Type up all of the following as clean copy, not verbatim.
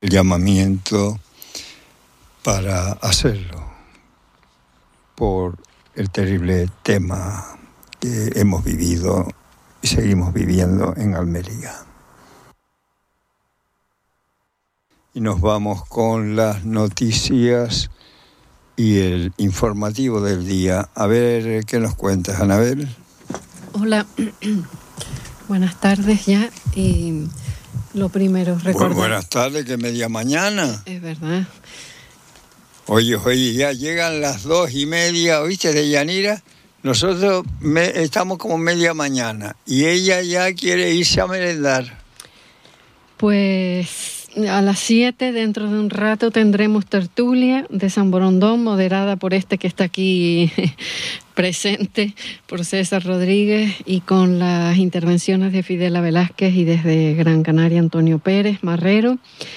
llamamiento para hacerlo por el terrible tema que hemos vivido y seguimos viviendo en Almería. Y nos vamos con las noticias y el informativo del día. A ver, ¿qué nos cuentas, Anabel? Hola, buenas tardes ya. Y lo primero, recordar... Buenas tardes, que media mañana. Es verdad. Oye, ya llegan las 2:30, ¿oíste, de Yanira? Nosotros estamos como media mañana y ella ya quiere irse a merendar. Pues a las 7, dentro de un rato, tendremos tertulia de San Borondón, moderada por este que está aquí presente, por César Rodríguez, y con las intervenciones de Fidela Velázquez y desde Gran Canaria Antonio Pérez Marrero.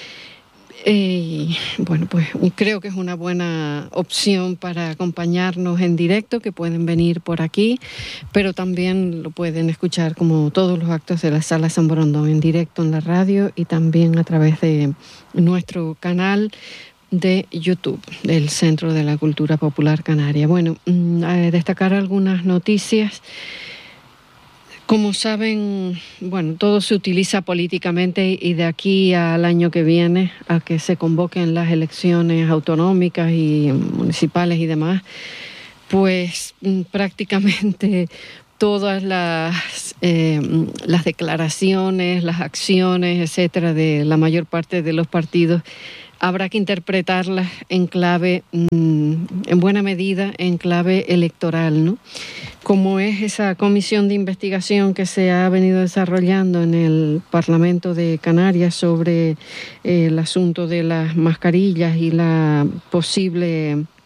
Bueno, pues creo que es una buena opción para acompañarnos en directo, que pueden venir por aquí, pero también lo pueden escuchar como todos los actos de la Sala San Borondón en directo en la radio y también a través de nuestro canal de YouTube del Centro de la Cultura Popular Canaria. Bueno, destacar algunas noticias. Como saben, bueno, todo se utiliza políticamente y de aquí al año que viene, a que se convoquen las elecciones autonómicas y municipales y demás, pues prácticamente todas las declaraciones, las acciones, etcétera, de la mayor parte de los partidos habrá que interpretarlas en clave, en buena medida, en clave electoral, ¿no? Como es esa comisión de investigación que se ha venido desarrollando en el Parlamento de Canarias sobre el asunto de las mascarillas y la posible